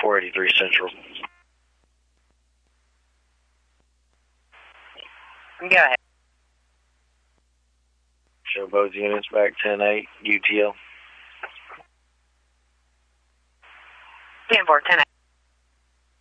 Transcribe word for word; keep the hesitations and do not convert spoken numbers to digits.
four eighty-three Central. Go ahead. Show both units back ten eight, U T L. ten four, ten eight.